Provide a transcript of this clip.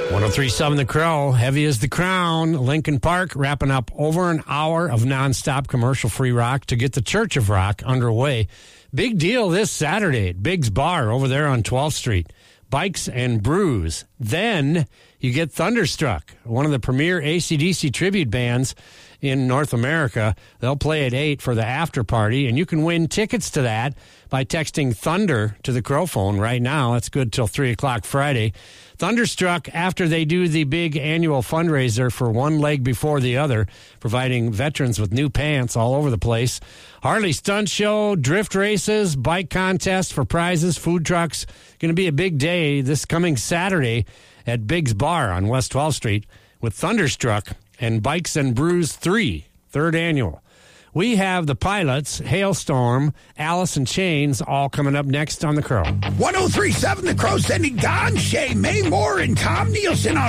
103.7 The Crow, heavy as the crown. Lincoln Park wrapping up over an hour of nonstop commercial-free rock to get the Church of Rock underway. Big deal this Saturday at Biggs Bar over there on 12th Street. Bikes and Brews. Then you get Thunderstruck, one of the premier AC/DC tribute bands in North America. They'll play at 8 for the after party, and you can win tickets to that by texting Thunder to the Crow phone right now. That's good till 3 o'clock Friday. Thunderstruck, after they do the big annual fundraiser for One Leg Before the Other, providing veterans with new pants all over the place. Harley stunt show, drift races, bike contest for prizes, food trucks. Going to be a big day this coming Saturday at Biggs Bar on West 12th Street with Thunderstruck and Bikes and Brews 3, third annual. We have the Pilots, Hailstorm, Alice in Chains, all coming up next on The Crow. 103.7 The Crow, sending Don Shay, May Moore, and Tom Nielsen on